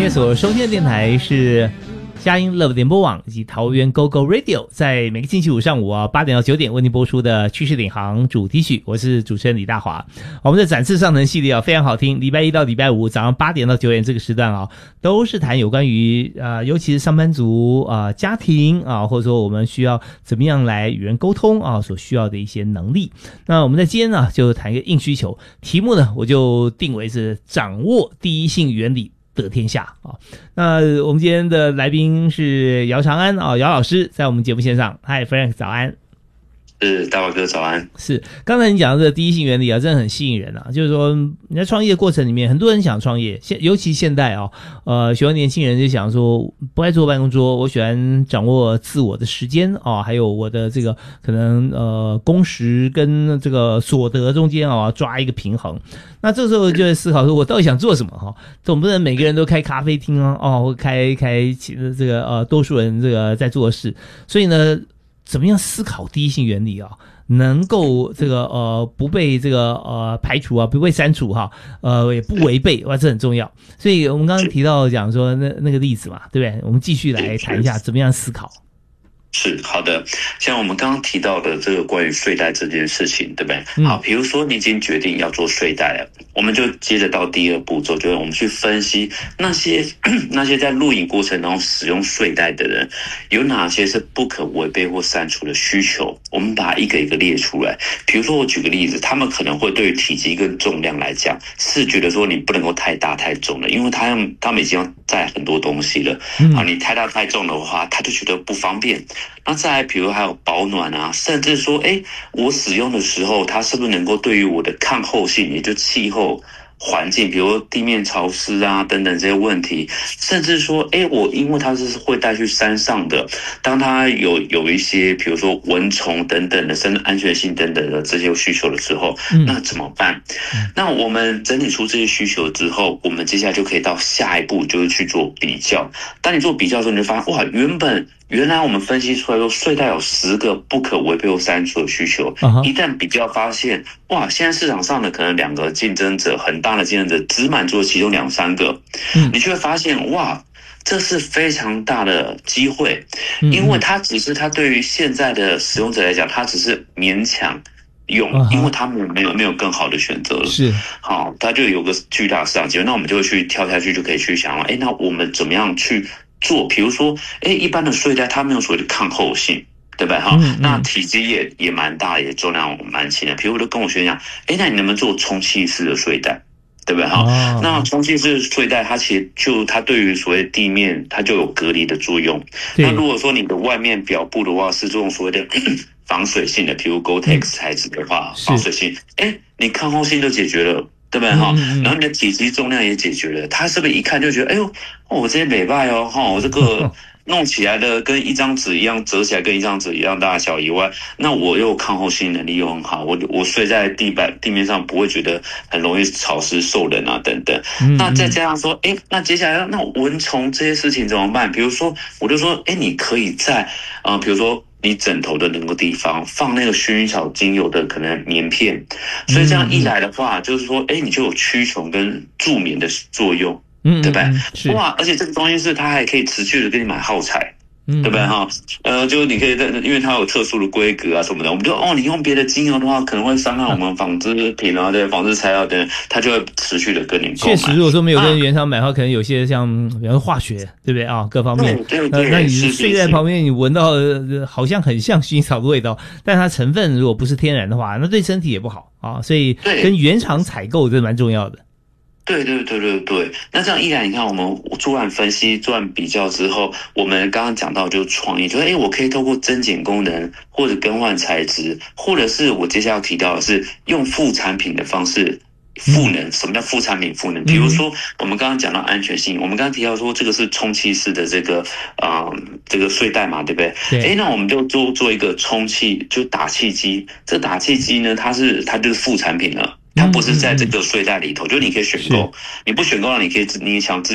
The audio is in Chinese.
天所收听的电台是佳音 Love 联播网以及桃园 GoGo Radio， 在每个星期五上午8点到9点为您播出的趋势领航主题曲，我是主持人李大华。我们的展翅上腾系列非常好听，礼拜一到礼拜五早上8点到9点这个时段都是谈有关于尤其是上班族家庭或者说我们需要怎么样来与人沟通所需要的一些能力。那我们在今天呢就谈一个硬需求，题目呢我就定为是掌握第一性原理得天下那我们今天的来宾是姚长安姚老师，在我们节目线上。嗨 Frank 早安。 是大华哥早安。 是刚才你讲的这个第一性原理真的很吸引人就是说你在创业过程里面很多人想创业，尤其现代许多年轻人就想说不爱坐办公桌，我喜欢掌握自我的时间还有我的这个可能工时跟这个所得中间抓一个平衡。那这个时候就会思考说我到底想做什么总不能每个人都开咖啡厅或开这个多数人这个在做的事。所以呢怎么样思考第一性原理能够这个不被这个排除不被删除也不违背这很重要。所以我们刚刚提到讲说那个例子嘛，对不对？我们继续来谈一下怎么样思考。 是好的，像我们刚刚提到的这个关于睡袋这件事情，对不对？好，比如说你已经决定要做睡袋了，我们就接着到第二步骤，就是我们去分析那些在录影过程中使用睡袋的人，有哪些是不可违背或删除的需求，我们把它一个一个列出来。比如说我举个例子，他们可能会对于体积跟重量来讲，是觉得说你不能够太大太重了，因为他们已经要载很多东西了你太大太重的话，他就觉得不方便。那再来比如还有保暖甚至说我使用的时候它是不是能够对于我的抗候性，也就气候环境，比如地面潮湿等等这些问题，甚至说我因为它是会带去山上的，当它有一些比如说蚊虫等等的甚至安全性等等的这些需求的时候那怎么办？那我们整理出这些需求之后，我们接下来就可以到下一步，就是去做比较。当你做比较的时候，你就发现哇，原来我们分析出来说睡袋有10个不可违背或删除的需求一旦比较发现哇，现在市场上的可能2个竞争者，很大的竞争者只满足了其中2-3个你就会发现哇，这是非常大的机会因为它对于现在的使用者来讲，它只是勉强用因为他们没有更好的选择了。 是好，它就有个巨大的市场机会，那我们就会去跳下去，就可以去想那我们怎么样去做？比如说一般的睡袋它没有所谓的抗候性，对吧？那体积也蛮大，也重量蛮轻的。比如我就跟我学生讲那你能不能做充气式的睡袋，对不对？那充气式睡袋它其实它对于所谓地面它就有隔离的作用。那如果说你的外面表布的话是这种所谓的防水性的，比如 Gore-Tex 材质的话防水性你抗候性就解决了，对不对？然后你的体积重量也解决了，他是不是一看就觉得我这些美败我这个弄起来的跟一张纸一样，折起来跟一张纸一样大小以外，那我又抗候性能力又很好，我睡在地面上不会觉得很容易潮湿受冷等等那再加上说那接下来那蚊虫这些事情怎么办？比如说我就说你可以在比如说你枕头的那个地方放那个薰衣草精油的可能棉片，所以这样一来的话就是说你就有驱虫跟助眠的作用对不对？哇，而且这个东西是它还可以持续的给你买耗材对不对就你可以因为它有特殊的规格什么的，我们就你用别的精油的话可能会伤害我们纺织品对纺织材料等，它就会持续的跟你购买。 确实如果说没有跟原厂买的话可能有些像比方说化学对不对各方面对那你睡在旁边你闻到好像很像薰衣草的味道，但它成分如果不是天然的话那对身体也不好所以跟原厂采购这蛮重要的。 对，那这样一来你看我们做完分析做完比较之后，我们刚刚讲到就是创意，就是我可以透过增减功能或者更换材质，或者是我接下来要提到的是用副产品的方式赋能。什么叫副产品赋能？比如说我们刚刚讲到安全性，我们刚刚提到说这个是充气式的这个睡袋嘛，对不对？那我们就做一个充气就打气机，这打气机呢它就是副产品了，它不是在这个睡袋里头，就是你可以选购，你不选购了，你想自